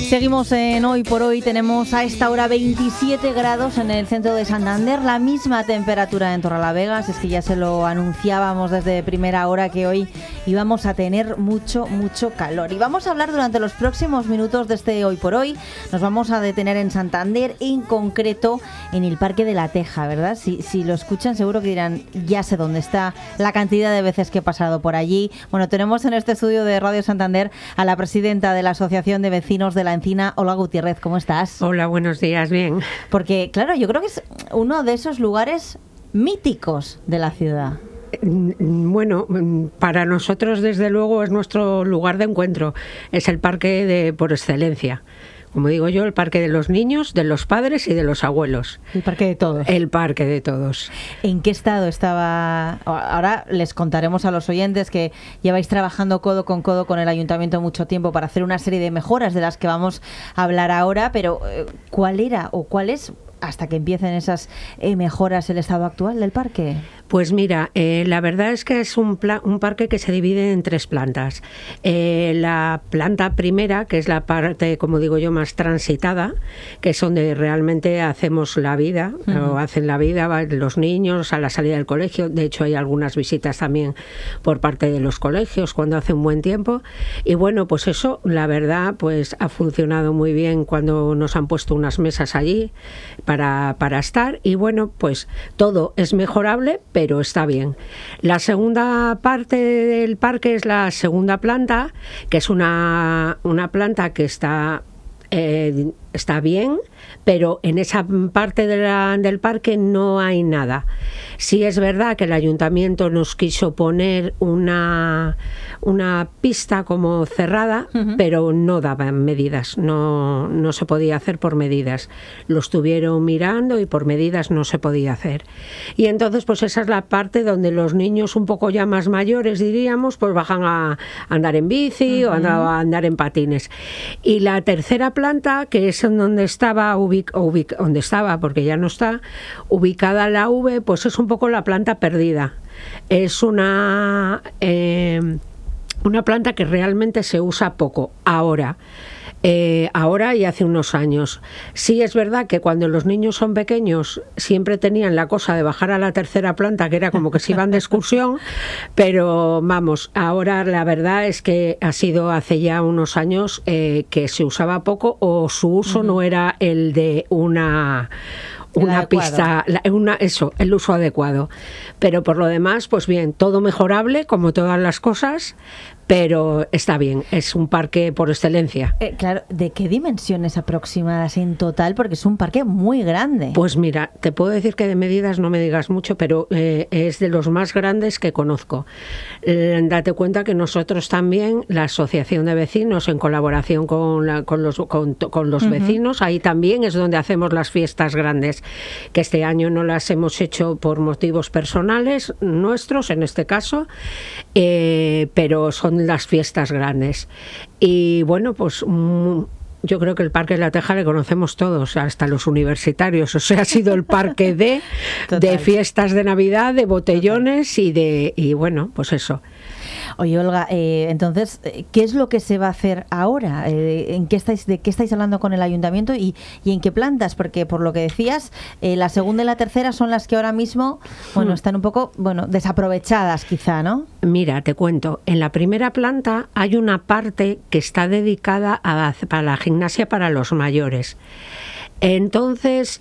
Seguimos en Hoy por Hoy. Tenemos a esta hora 27 grados en el centro de Santander, la misma temperatura en Torrelavega. Es que ya se lo anunciábamos desde primera hora que hoy íbamos a tener mucho calor. Y vamos a hablar durante los próximos minutos de este Hoy por Hoy. Nos vamos a detener en Santander, en concreto en el Parque de la Teja, ¿verdad? Si lo escuchan seguro que dirán, ya sé dónde está, la cantidad de veces que he pasado por allí. Bueno, tenemos en este estudio de Radio Santander a la presidenta de la Asociación de Vecinos de La Encina, Olga Gutiérrez. ¿Cómo estás? Hola, buenos días, bien. Porque, claro, yo creo que es uno de esos lugares míticos de la ciudad. Bueno, para nosotros desde luego es nuestro lugar de encuentro, es el parque por excelencia. Como digo yo, el parque de los niños, de los padres y de los abuelos. El parque de todos. El parque de todos. ¿En qué estado estaba? Ahora les contaremos a los oyentes que lleváis trabajando codo con el ayuntamiento mucho tiempo para hacer una serie de mejoras de las que vamos a hablar ahora, pero ¿cuál era o cuál es, hasta que empiecen esas mejoras, el estado actual del parque? Pues mira, la verdad es que es un parque que se divide en 3 plantas. La planta primera, que es la parte, como digo yo, más transitada, que es donde realmente hacemos la vida, o hacen la vida los niños a la salida del colegio. De hecho, hay algunas visitas también por parte de los colegios cuando hace un buen tiempo. Y bueno, pues eso, la verdad, pues ha funcionado muy bien cuando nos han puesto unas mesas allí para estar. Y bueno, pues todo es mejorable, pero está bien. La segunda parte del parque es la segunda planta, que es una planta que está bien, pero en esa parte del parque no hay nada. Sí es verdad que el ayuntamiento nos quiso poner una pista como cerrada, pero no daban medidas, no se podía hacer por medidas. Lo estuvieron mirando y por medidas no se podía hacer. Y entonces pues esa es la parte donde los niños un poco ya más mayores, diríamos, pues bajan a andar en bici o a andar en patines. Y la tercera planta, que es en donde estaba porque ya no está, ubicada la V, pues es un poco la planta perdida. Es una planta que realmente se usa poco ahora y hace unos años. Sí es verdad que cuando los niños son pequeños siempre tenían la cosa de bajar a la tercera planta, que era como que se iban de excursión, pero vamos, ahora la verdad es que ha sido hace ya unos años que se usaba poco, o su uso no era el de una pista, el uso adecuado. Pero por lo demás, pues bien, todo mejorable, como todas las cosas, pero está bien, es un parque por excelencia. Claro, ¿de qué dimensiones aproximadas en total? Porque es un parque muy grande. Pues mira, te puedo decir que de medidas no me digas mucho, pero es de los más grandes que conozco. Date cuenta que nosotros también, la Asociación de Vecinos, en colaboración con los vecinos, ahí también es donde hacemos las fiestas grandes, que este año no las hemos hecho por motivos personales nuestros, en este caso, pero son las fiestas grandes. Y bueno, pues yo creo que el Parque de la Teja le conocemos todos, hasta los universitarios. O sea, ha sido el parque de fiestas de Navidad, de botellones y bueno, pues eso. Oye, Olga, entonces, ¿qué es lo que se va a hacer ahora? ¿De qué estáis hablando con el ayuntamiento y en qué plantas? Porque por lo que decías, la segunda y la tercera son las que ahora mismo, están un poco, desaprovechadas quizá, ¿no? Mira, te cuento. En la primera planta hay una parte que está dedicada para la gimnasia para los mayores. Entonces,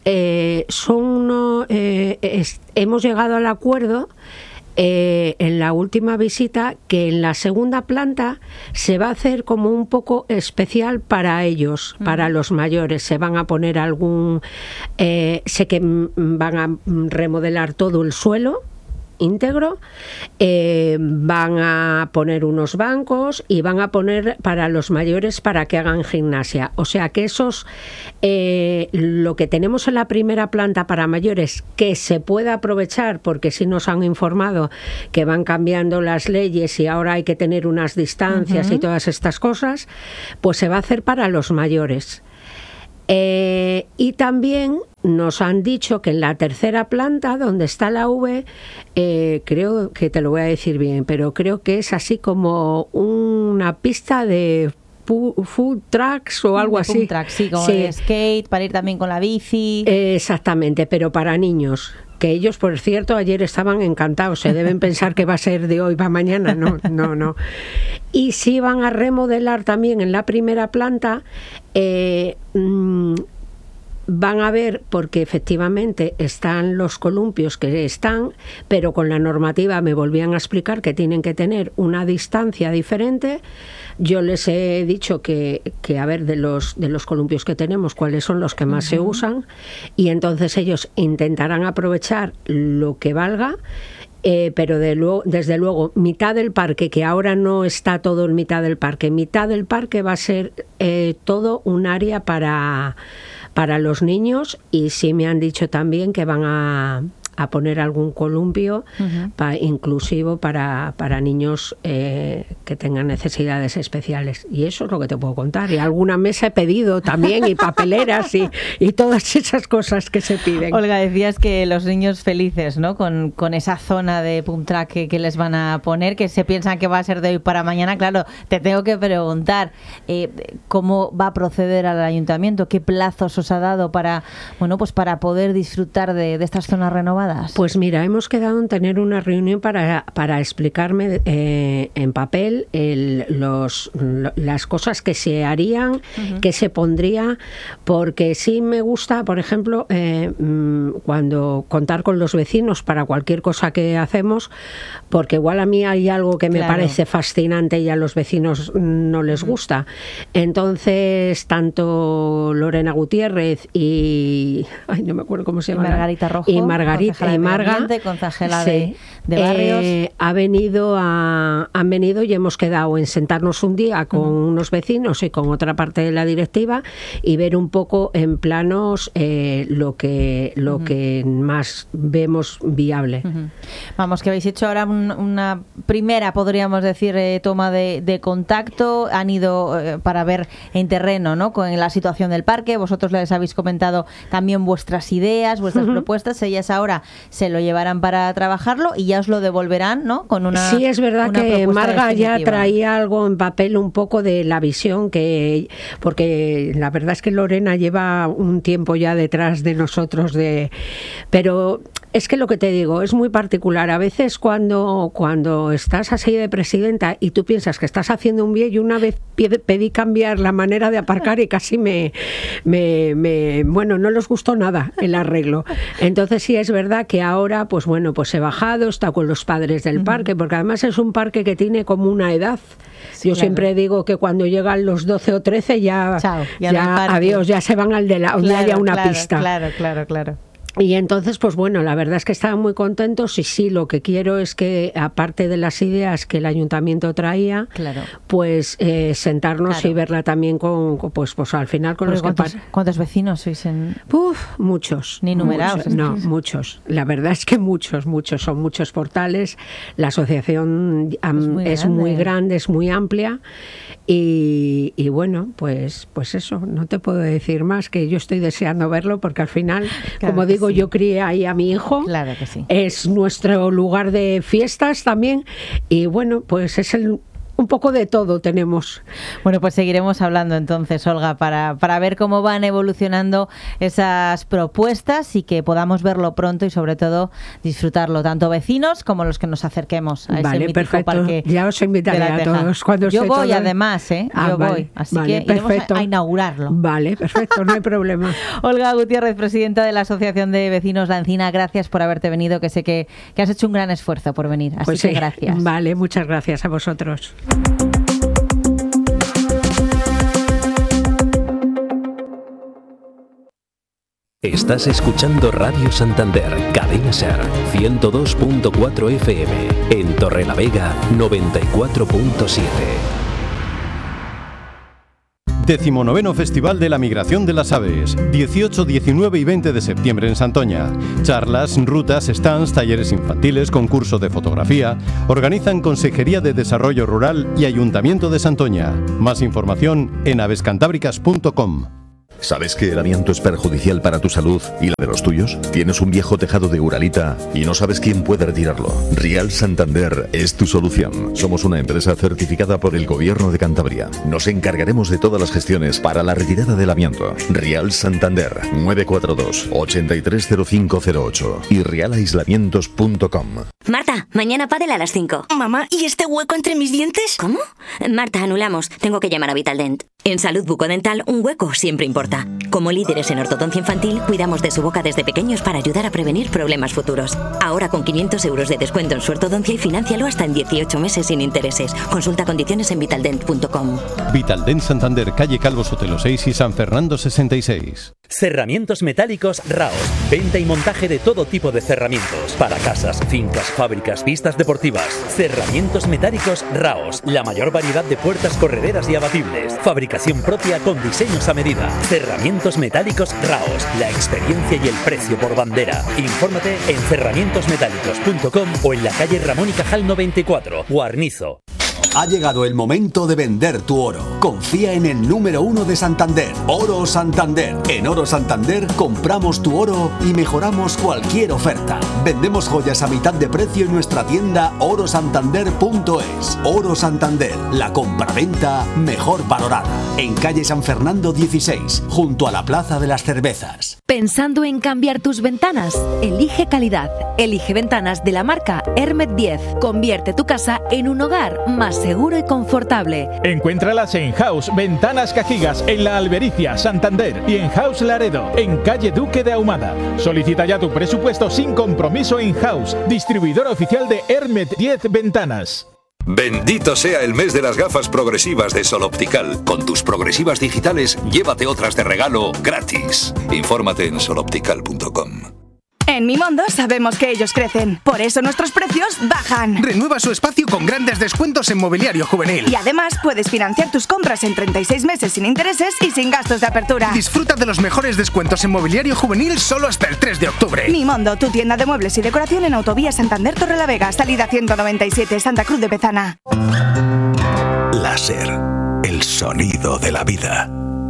hemos llegado al acuerdo en la última visita, que en la segunda planta se va a hacer como un poco especial para ellos, para los mayores. Se van a poner sé que van a remodelar todo el suelo íntegro, van a poner unos bancos y van a poner para los mayores para que hagan gimnasia. O sea que lo que tenemos en la primera planta para mayores, que se puede aprovechar, porque sí nos han informado que van cambiando las leyes y ahora hay que tener unas distancias y todas estas cosas, pues se va a hacer para los mayores. Y también nos han dicho que en la tercera planta, donde está la V, creo que te lo voy a decir bien, pero creo que es así como una pista de food trucks o algo así. Food trucks, sí, como de skate, para ir también con la bici. Exactamente, pero para niños. Que ellos, por cierto, ayer estaban encantados. Se deben pensar que va a ser de hoy para mañana. No. Y sí van a remodelar también en la primera planta. Van a ver, porque efectivamente están los columpios que están, pero con la normativa me volvían a explicar que tienen que tener una distancia diferente. Yo les he dicho que a ver, de los columpios que tenemos, cuáles son los que más se usan, y entonces ellos intentarán aprovechar lo que valga. Pero desde luego, mitad del parque, que ahora no está todo en mitad del parque va a ser todo un área para los niños, y sí me han dicho también que van a poner algún columpio inclusivo para niños que tengan necesidades especiales. Y eso es lo que te puedo contar. Y alguna mesa he pedido también, y papeleras y todas esas cosas que se piden. Olga, decías que los niños felices, ¿no? Con esa zona de pump track que les van a poner, que se piensan que va a ser de hoy para mañana. Claro, te tengo que preguntar cómo va a proceder al ayuntamiento, qué plazos os ha dado para poder disfrutar de estas zonas renovadas. Pues mira, hemos quedado en tener una reunión para explicarme en papel las cosas que se harían, que se pondría, porque sí me gusta, por ejemplo, cuando contar con los vecinos para cualquier cosa que hacemos, porque igual a mí hay algo que me parece fascinante y a los vecinos no les gusta. Entonces, tanto Lorena Gutiérrez y no me acuerdo cómo se llama, Margarita Rojo, y Margarita y Marga, concejala de barrios, han venido y hemos quedado en sentarnos un día con unos vecinos y con otra parte de la directiva y ver un poco en planos lo que más vemos viable. Vamos, que habéis hecho ahora una primera, podríamos decir, toma de contacto. Han ido para ver en terreno, ¿no?, con la situación del parque. Vosotros les habéis comentado también vuestras ideas, vuestras propuestas. Ellas ahora se lo llevarán para trabajarlo y ya os lo devolverán, ¿no?, con una. Sí, es verdad que Marga ya traía algo en papel, un poco de la visión porque la verdad es que Lorena lleva un tiempo ya detrás de nosotros, pero es que lo que te digo es muy particular. A veces cuando estás así de presidenta y tú piensas que estás haciendo un bien, y una vez pedí cambiar la manera de aparcar y casi bueno, no les gustó nada el arreglo. Entonces sí es verdad que ahora pues he bajado, está con los padres del parque, porque además es un parque que tiene como una edad. Sí, yo siempre digo que cuando llegan los 12 o 13 ya adiós, ya se van al de la donde haya una pista. Claro. Y entonces, pues bueno, la verdad es que estaban muy contentos y sí, lo que quiero es que, aparte de las ideas que el ayuntamiento traía, pues sentarnos y verla también con pues al final con los que ¿Cuántos vecinos sois en...? Muchos. Ni numerados. No, muchos. La verdad es que muchos. Son muchos portales. La asociación es muy grande, es muy amplia. Y bueno, pues eso, no te puedo decir más, que yo estoy deseando verlo, porque al final, como digo, yo crié ahí a mi hijo. Claro que sí. Es nuestro lugar de fiestas también. Y bueno, pues es un poco de todo tenemos. Bueno, pues seguiremos hablando entonces, Olga, para ver cómo van evolucionando esas propuestas y que podamos verlo pronto y sobre todo disfrutarlo, tanto vecinos como los que nos acerquemos a ese mítico parque. Ya os invitaré a todos cuando yo voy además, voy, así que iremos a inaugurarlo. Vale, perfecto, no hay problema. Olga Gutiérrez, presidenta de la Asociación de Vecinos La Encina, gracias por haberte venido, que sé que has hecho un gran esfuerzo por venir, así que gracias. Vale, muchas gracias a vosotros. Estás escuchando Radio Santander, Cadena Ser, 102.4 FM, en Torrelavega, 94.7. 19º Festival de la Migración de las Aves, 18, 19 y 20 de septiembre en Santoña. Charlas, rutas, stands, talleres infantiles, concurso de fotografía. Organizan Consejería de Desarrollo Rural y Ayuntamiento de Santoña. Más información en avescantábricas.com. ¿Sabes que el amianto es perjudicial para tu salud y la de los tuyos? ¿Tienes un viejo tejado de Uralita y no sabes quién puede retirarlo? Rial Santander es tu solución. Somos una empresa certificada por el Gobierno de Cantabria. Nos encargaremos de todas las gestiones para la retirada del amianto. Rial Santander 942 830508 y realaislamientos.com. Marta, mañana pádel a las 5. Mamá, ¿y este hueco entre mis dientes? ¿Cómo? Marta, anulamos. Tengo que llamar a Vitaldent. En salud bucodental, un hueco siempre importa. Como líderes en ortodoncia infantil, cuidamos de su boca desde pequeños para ayudar a prevenir problemas futuros. Ahora con 500 euros de descuento en su ortodoncia y financialo hasta en 18 meses sin intereses. Consulta condiciones en vitaldent.com. Vitaldent Santander, calle Calvo Sotelo 6 y San Fernando 66. Cerramientos metálicos Raos. Venta y montaje de todo tipo de cerramientos. Para casas, fincas, fábricas, pistas deportivas. Cerramientos metálicos Raos. La mayor variedad de puertas correderas y abatibles. Fabricación propia con diseños a medida. Cerramientos metálicos Raos. La experiencia y el precio por bandera. Infórmate en cerramientosmetálicos.com o en la calle Ramón y Cajal 94, Guarnizo. Ha llegado el momento de vender tu oro. Confía en el número 1 de Santander, Oro Santander. En Oro Santander compramos tu oro y mejoramos cualquier oferta. Vendemos joyas a mitad de precio en nuestra tienda orosantander.es. Oro Santander, la compraventa mejor valorada. En calle San Fernando 16, junto a la Plaza de las Cervezas. ¿Pensando en cambiar tus ventanas? Elige calidad. Elige ventanas de la marca Hermet 10. Convierte tu casa en un hogar más seguro y confortable. Encuéntralas en House Ventanas Cajigas, en La Albericia, Santander, y en House Laredo, en calle Duque de Ahumada. Solicita ya tu presupuesto sin compromiso en House, distribuidor oficial de Hermet 10 Ventanas. Bendito sea el mes de las gafas progresivas de Sol Optical. Con tus progresivas digitales, llévate otras de regalo gratis. Infórmate en soloptical.com. En Mimondo sabemos que ellos crecen, por eso nuestros precios bajan. Renueva su espacio con grandes descuentos en mobiliario juvenil. Y además puedes financiar tus compras en 36 meses sin intereses y sin gastos de apertura. Disfruta de los mejores descuentos en mobiliario juvenil solo hasta el 3 de octubre. Mimondo, tu tienda de muebles y decoración en Autovía Santander Torrelavega, salida 197, Santa Cruz de Bezana. Láser, el sonido de la vida.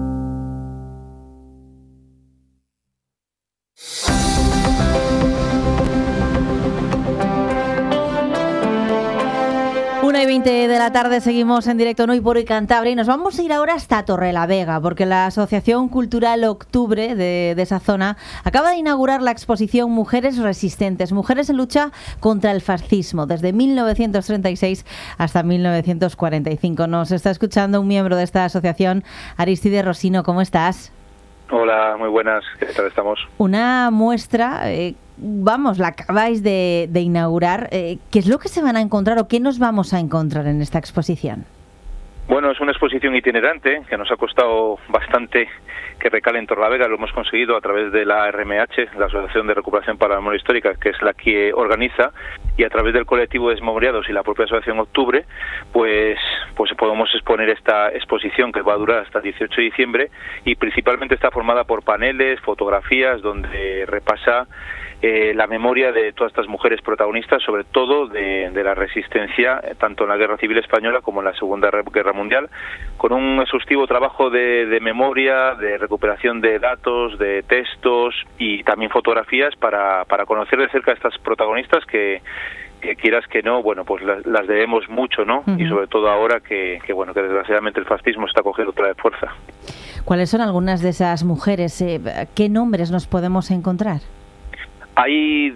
Y 20 de la tarde seguimos en directo en Hoy por Hoy Cantabria y nos vamos a ir ahora hasta Torrelavega porque la Asociación Cultural Octubre de esa zona acaba de inaugurar la exposición Mujeres Resistentes, Mujeres en Lucha contra el Fascismo, desde 1936 hasta 1945. Nos está escuchando un miembro de esta asociación, Aristide Rosino. ¿Cómo estás? Hola, muy buenas. ¿Qué tal estamos? Una muestra... la acabáis de inaugurar. ¿Qué es lo que se van a encontrar o qué nos vamos a encontrar en esta exposición? Bueno, es una exposición itinerante que nos ha costado bastante que recale en Torrelavega. Lo hemos conseguido a través de la RMH, la Asociación de Recuperación para la Memoria Histórica, que es la que organiza, y a través del colectivo de Desmemoriados y la propia Asociación Octubre, pues podemos exponer esta exposición que va a durar hasta el 18 de diciembre y principalmente está formada por paneles, fotografías, donde repasa la memoria de todas estas mujeres protagonistas, sobre todo de la resistencia, tanto en la Guerra Civil Española como en la Segunda Guerra Mundial, con un exhaustivo trabajo de memoria, de recuperación de datos, de textos y también fotografías para conocer de cerca a estas protagonistas que quieras que no, bueno, pues las debemos mucho, ¿no? Uh-huh. Y sobre todo ahora que desgraciadamente el fascismo está cogiendo otra vez fuerza. ¿Cuáles son algunas de esas mujeres? ¿Qué nombres nos podemos encontrar? Hay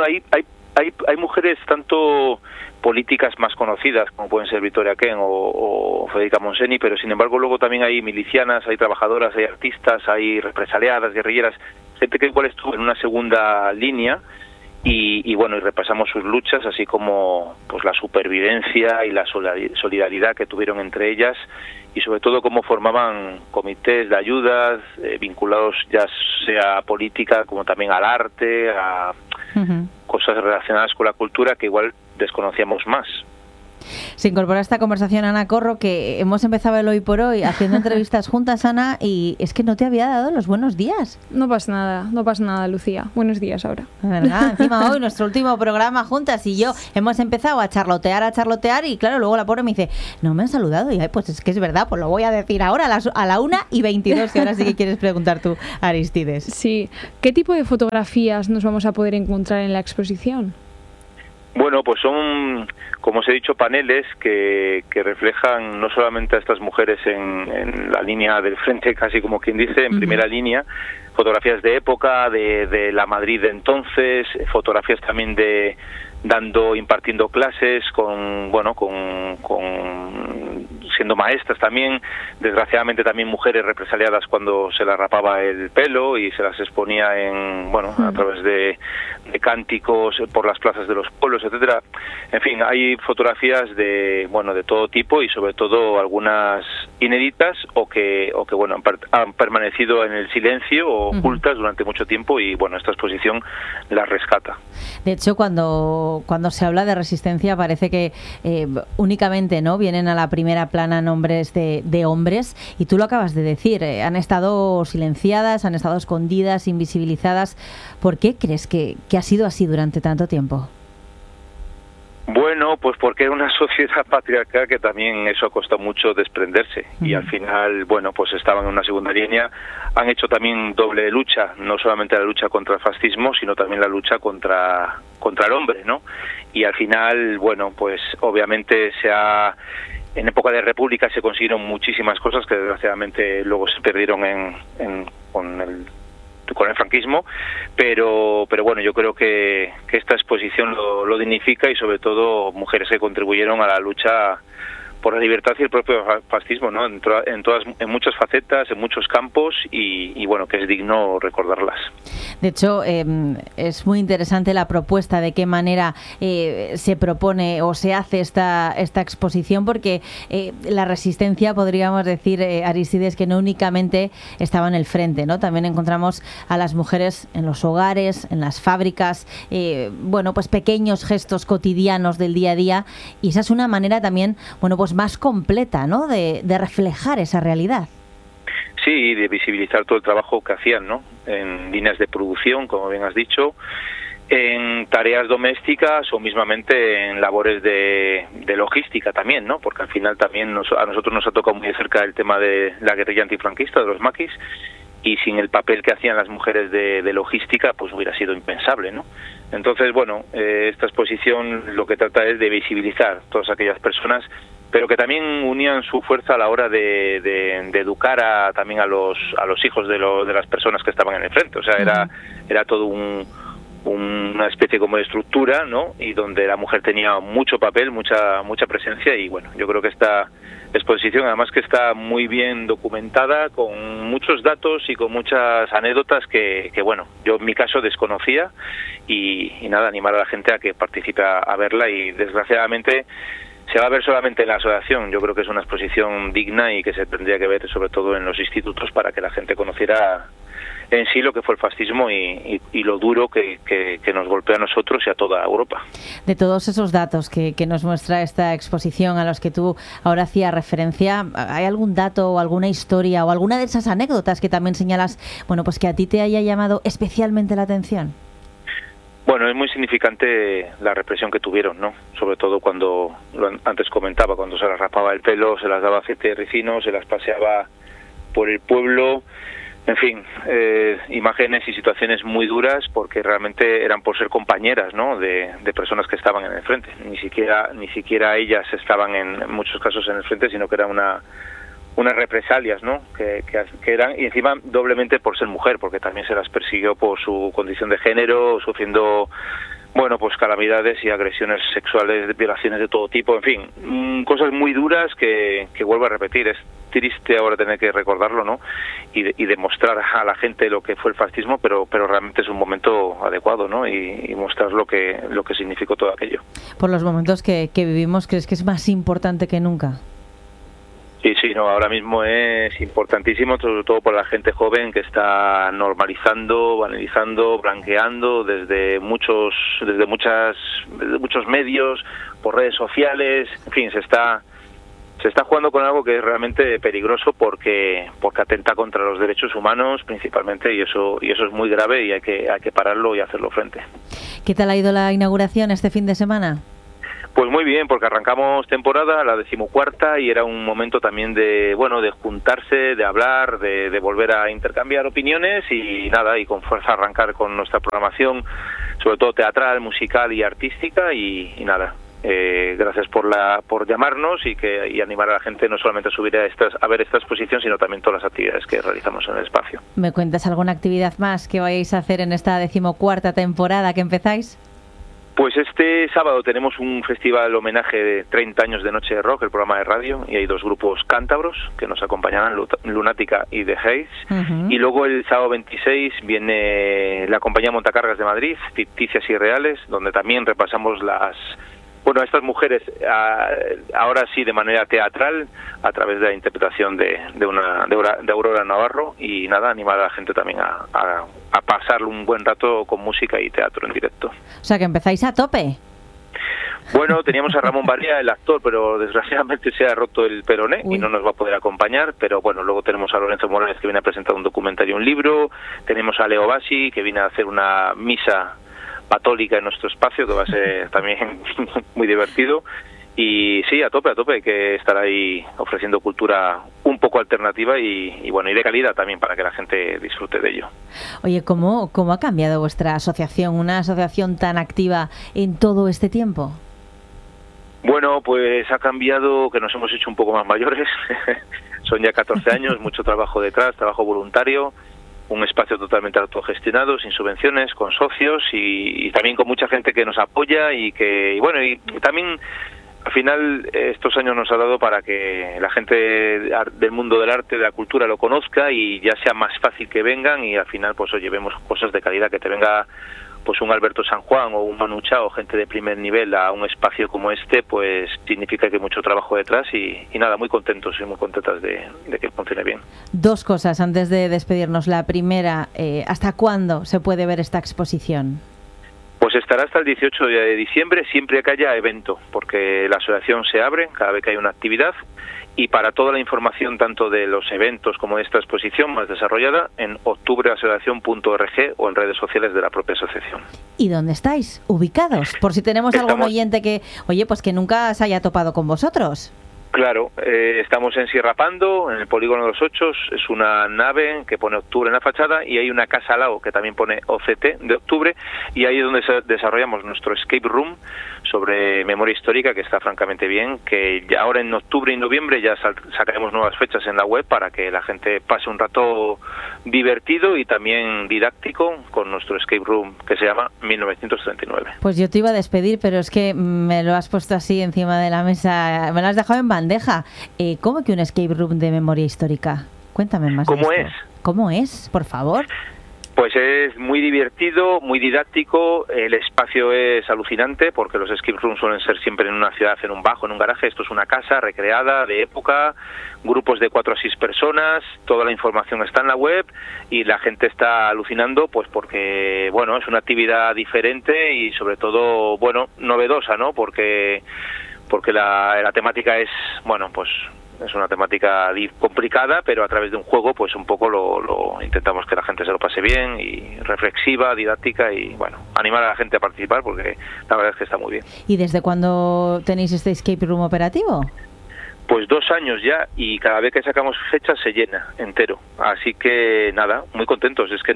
mujeres tanto políticas más conocidas como pueden ser Victoria Kent o Federica Monseni, pero sin embargo luego también hay milicianas, hay trabajadoras, hay artistas, hay represaliadas, guerrilleras, gente que igual estuvo en una segunda línea y repasamos sus luchas, así como pues la supervivencia y la solidaridad que tuvieron entre ellas y sobre todo cómo formaban comités de ayudas vinculados ya sea a política como también al arte, a cosas relacionadas con la cultura que igual desconocíamos más. Se incorpora a esta conversación Ana Corro, que hemos empezado el Hoy por Hoy haciendo entrevistas juntas, Ana, y es que no te había dado los buenos días. No pasa nada, Lucía. Buenos días ahora. ¿Verdad? Encima hoy, nuestro último programa juntas y yo hemos empezado a charlotear y claro, luego la pobre me dice, no me han saludado y pues es que es verdad, pues lo voy a decir ahora a la 1:22, que ahora sí que quieres preguntar tú, Aristides. Sí. ¿Qué tipo de fotografías nos vamos a poder encontrar en la exposición? Bueno, pues son, como os he dicho, paneles que reflejan no solamente a estas mujeres en la línea del frente, casi como quien dice, en primera línea, fotografías de época, de la Madrid de entonces, fotografías también de impartiendo clases, siendo maestras también, desgraciadamente también mujeres represaliadas cuando se les rapaba el pelo y se las exponía a través de cánticos por las plazas de los pueblos, etcétera. En fin, hay fotografías de todo tipo y sobre todo algunas inéditas o que han permanecido en el silencio o ocultas durante mucho tiempo y esta exposición las rescata. De hecho, cuando se habla de resistencia parece que únicamente vienen a la primera plana nombres de hombres, y tú lo acabas de decir, han estado silenciadas, han estado escondidas, invisibilizadas. ¿Por qué crees que ha sido así durante tanto tiempo? Bueno, pues porque era una sociedad patriarcal que también eso ha costado mucho desprenderse y al final, pues estaban en una segunda línea. Han hecho también doble lucha, no solamente la lucha contra el fascismo, sino también la lucha contra el hombre, ¿no? Y al final, pues obviamente en época de república se consiguieron muchísimas cosas que desgraciadamente luego se perdieron con el franquismo, pero yo creo que esta exposición lo dignifica y sobre todo mujeres que contribuyeron a la lucha por la libertad y el propio fascismo, ¿no? En muchas facetas, en muchos campos y que es digno recordarlas. De hecho, es muy interesante la propuesta de qué manera se propone o se hace esta exposición, porque la resistencia, podríamos decir, Aristides, que no únicamente estaba en el frente, ¿no? También encontramos a las mujeres en los hogares, en las fábricas, pues pequeños gestos cotidianos del día a día, y esa es una manera también, más completa, ¿no? De reflejar esa realidad. Sí, de visibilizar todo el trabajo que hacían, ¿no? En líneas de producción, como bien has dicho, en tareas domésticas o mismamente en labores de logística también, ¿no? Porque al final también a nosotros nos ha tocado muy de cerca el tema de la guerrilla antifranquista, de los maquis, y sin el papel que hacían las mujeres de logística, pues hubiera sido impensable, ¿no? Entonces, esta exposición lo que trata es de visibilizar todas aquellas personas, pero que también unían su fuerza a la hora de educar también a los hijos de las personas que estaban en el frente. O sea, era todo una especie como de estructura, ¿no? Y donde la mujer tenía mucho papel, mucha presencia, y yo creo que esta exposición, además que está muy bien documentada, con muchos datos y con muchas anécdotas que yo en mi caso desconocía, y nada, animar a la gente a que participe a verla, y desgraciadamente se va a ver solamente en la asociación. Yo creo que es una exposición digna y que se tendría que ver sobre todo en los institutos para que la gente conociera en sí lo que fue el fascismo y lo duro que nos golpea a nosotros y a toda Europa. De todos esos datos que nos muestra esta exposición a los que tú ahora hacías referencia, ¿hay algún dato o alguna historia o alguna de esas anécdotas que también señalas, pues que a ti te haya llamado especialmente la atención? Bueno, es muy significante la represión que tuvieron, ¿no? Sobre todo cuando, antes comentaba, cuando se les rapaba el pelo, se las daba aceite de ricino, se las paseaba por el pueblo. En fin, imágenes y situaciones muy duras, porque realmente eran por ser compañeras, ¿no? de personas que estaban en el frente. Ni siquiera ellas estaban en muchos casos en el frente, sino que era unas represalias, ¿no? Que eran, y encima doblemente por ser mujer, porque también se las persiguió por su condición de género, sufriendo calamidades y agresiones sexuales, violaciones de todo tipo, en fin, cosas muy duras que vuelvo a repetir. Es triste ahora tener que recordarlo, ¿no? Y demostrar a la gente lo que fue el fascismo, pero realmente es un momento adecuado, ¿no? Y mostrar lo que significó todo aquello. Por los momentos que vivimos, ¿crees que es más importante que nunca? Sí, no, ahora mismo es importantísimo, sobre todo por la gente joven que está normalizando, banalizando, blanqueando desde muchos medios, por redes sociales, en fin, se está jugando con algo que es realmente peligroso porque atenta contra los derechos humanos principalmente, y eso es muy grave y hay que pararlo y hacerlo frente. ¿Qué tal ha ido la inauguración este fin de semana? Pues muy bien, porque arrancamos temporada, la 14ª, y era un momento también de juntarse, de hablar, de volver a intercambiar opiniones y nada, y con fuerza arrancar con nuestra programación, sobre todo teatral, musical y artística, y nada. Gracias por llamarnos y animar a la gente no solamente a subir a ver esta exposición, sino también todas las actividades que realizamos en el espacio. ¿Me cuentas alguna actividad más que vayáis a hacer en esta 14ª temporada que empezáis? Pues este sábado tenemos un festival homenaje de 30 años de Noche de Rock, el programa de radio, y hay 2 grupos cántabros que nos acompañarán, Lunática y The Haze. Y luego el sábado 26 viene la compañía Montacargas de Madrid, Ficticias y Reales, donde también repasamos estas mujeres, ahora sí de manera teatral, a través de la interpretación de Aurora Navarro, y nada, animar a la gente también a pasar un buen rato con música y teatro en directo. O sea que empezáis a tope. Bueno, teníamos a Ramón Barría, el actor, pero desgraciadamente se ha roto el peroné y no nos va a poder acompañar, pero bueno, luego tenemos a Lorenzo Morales, que viene a presentar un documentario y un libro, tenemos a Leo Bassi, que viene a hacer una misa católica en nuestro espacio, que va a ser también muy divertido, y sí, a tope, hay que estar ahí ofreciendo cultura un poco alternativa y de calidad también, para que la gente disfrute de ello. Oye, ¿cómo ha cambiado vuestra asociación, una asociación tan activa en todo este tiempo? Bueno, pues ha cambiado, que nos hemos hecho un poco más mayores, son ya 14 años, mucho trabajo detrás, trabajo voluntario, un espacio totalmente autogestionado, sin subvenciones, con socios y también con mucha gente que nos apoya y también al final estos años nos ha dado para que la gente del mundo del arte, de la cultura lo conozca y ya sea más fácil que vengan, y al final pues vemos cosas de calidad, que te venga pues un Alberto San Juan o un Manu Chao, gente de primer nivel, a un espacio como este, pues significa que hay mucho trabajo detrás y nada, muy contentos y muy contentas de que funcione bien. 2 cosas antes de despedirnos. La primera, ¿hasta cuándo se puede ver esta exposición? Pues estará hasta el 18 de diciembre, siempre que haya evento, porque la asociación se abre cada vez que hay una actividad, y para toda la información tanto de los eventos como de esta exposición más desarrollada, en octubreasociacion.org o en redes sociales de la propia asociación. ¿Y dónde estáis ubicados? Por si tenemos algún oyente que, pues que nunca se haya topado con vosotros. Claro, estamos en Sierra Pando, en el Polígono de los Ochos. Es una nave que pone Octubre en la fachada, y hay una casa al lado que también pone OCT de Octubre, y ahí es donde desarrollamos nuestro escape room sobre memoria histórica, que está francamente bien, que ya ahora en octubre y noviembre ya sacaremos nuevas fechas en la web para que la gente pase un rato divertido y también didáctico con nuestro escape room, que se llama 1939. Pues yo te iba a despedir, pero es que me lo has puesto así encima de la mesa, me lo has dejado en bandeja. ¿Cómo que un escape room de memoria histórica? Cuéntame más. ¿Cómo es? ¿Cómo es? Por favor. Pues es muy divertido, muy didáctico, el espacio es alucinante porque los escape rooms suelen ser siempre en una ciudad, en un bajo, en un garaje. Esto es una casa recreada de época, grupos de 4 a 6 personas, toda la información está en la web y la gente está alucinando pues porque, es una actividad diferente y sobre todo, novedosa, ¿no? Porque la temática es, es una temática complicada, pero a través de un juego, pues un poco lo intentamos que la gente se lo pase bien, y reflexiva, didáctica, y animar a la gente a participar, porque la verdad es que está muy bien. ¿Y desde cuándo tenéis este escape room operativo? Pues 2 años ya, y cada vez que sacamos fechas se llena entero. Así que nada, muy contentos. Es que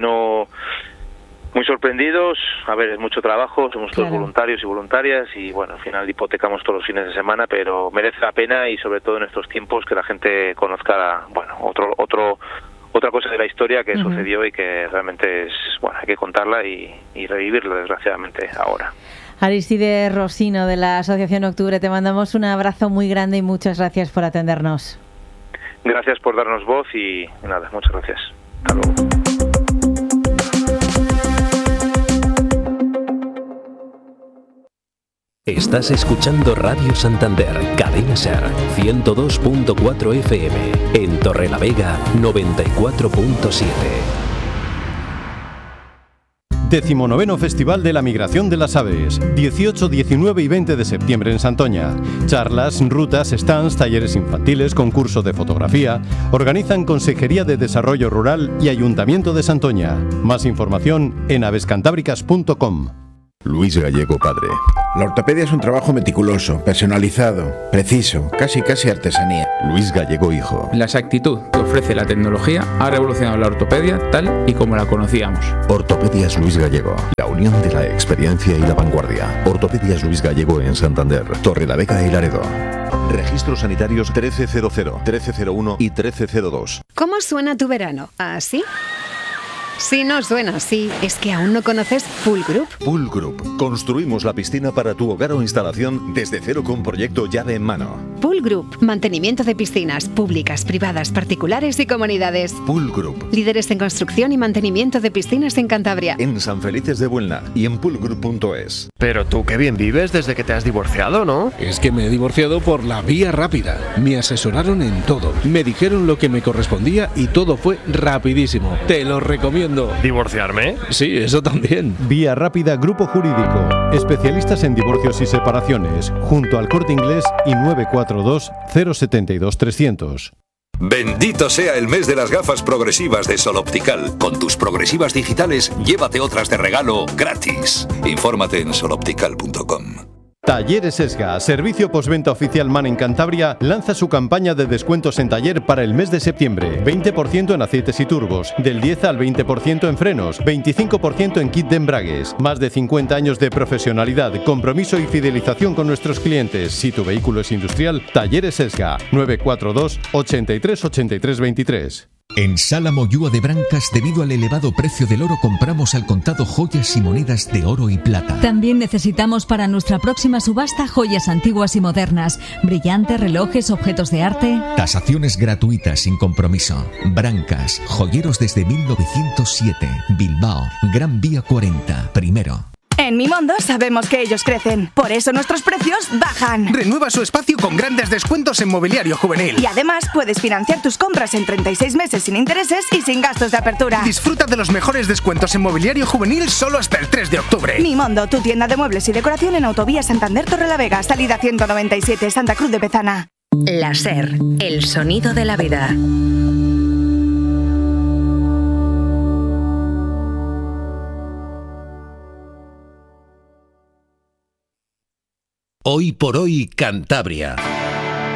muy sorprendidos, es mucho trabajo, somos todos voluntarios y voluntarias y al final hipotecamos todos los fines de semana, pero merece la pena, y sobre todo en estos tiempos que la gente conozca, otra cosa de la historia que sucedió y que realmente es, hay que contarla y revivirla desgraciadamente ahora. Aristide Rosino, de la Asociación Octubre, te mandamos un abrazo muy grande y muchas gracias por atendernos. Gracias por darnos voz y nada, muchas gracias. Hasta luego. Estás escuchando Radio Santander, Cadena Ser, 102.4 FM, en Torrelavega, 94.7. 19º Festival de la Migración de las Aves, 18, 19 y 20 de septiembre en Santoña. Charlas, rutas, stands, talleres infantiles, concurso de fotografía. Organizan Consejería de Desarrollo Rural y Ayuntamiento de Santoña. Más información en avescantábricas.com. Luis Gallego padre. La ortopedia es un trabajo meticuloso, personalizado, preciso, casi artesanía. Luis Gallego hijo. La exactitud que ofrece la tecnología ha revolucionado la ortopedia tal y como la conocíamos. Ortopedias Luis Gallego, la unión de la experiencia y la vanguardia. Ortopedias Luis Gallego en Santander, Torrelavega y Laredo. Registros sanitarios 1300, 1301 y 1302. ¿Cómo suena tu verano? ¿Así? Si no suena así, es que aún no conoces Pool Group. Pool Group. Construimos la piscina para tu hogar o instalación desde cero con proyecto llave en mano. Pool Group. Mantenimiento de piscinas públicas, privadas, particulares y comunidades. Pool Group. Líderes en construcción y mantenimiento de piscinas en Cantabria. En San Felices de Buelna y en poolgroup.es. Pero tú qué bien vives desde que te has divorciado, ¿no? Es que me he divorciado por la vía rápida. Me asesoraron en todo. Me dijeron lo que me correspondía y todo fue rapidísimo. Te lo recomiendo. ¿Divorciarme? Sí, eso también. Vía Rápida Grupo Jurídico. Especialistas en divorcios y separaciones. Junto al Corte Inglés y 942 072 300. Bendito sea el mes de las gafas progresivas de Sol Optical. Con tus progresivas digitales, llévate otras de regalo gratis. Infórmate en soloptical.com. Talleres Esga, servicio postventa oficial MAN en Cantabria, lanza su campaña de descuentos en taller para el mes de septiembre. 20% en aceites y turbos, del 10 al 20% en frenos, 25% en kit de embragues. Más de 50 años de profesionalidad, compromiso y fidelización con nuestros clientes. Si tu vehículo es industrial, Talleres Esga, 942 83 83 23. En Sala Moyúa de Brancas, debido al elevado precio del oro, compramos al contado joyas y monedas de oro y plata. También necesitamos para nuestra próxima subasta joyas antiguas y modernas, brillantes, relojes, objetos de arte. Tasaciones gratuitas sin compromiso. Brancas, joyeros desde 1907. Bilbao, Gran Vía 40, primero. En Mimondo sabemos que ellos crecen, por eso nuestros precios bajan. Renueva su espacio con grandes descuentos en mobiliario juvenil. Y además puedes financiar tus compras en 36 meses sin intereses y sin gastos de apertura. Disfruta de los mejores descuentos en mobiliario juvenil solo hasta el 3 de octubre. Mimondo, tu tienda de muebles y decoración en Autovía Santander Torrelavega, salida 197, Santa Cruz de Pezana. La SER, el sonido de la vida. Hoy por hoy, Cantabria.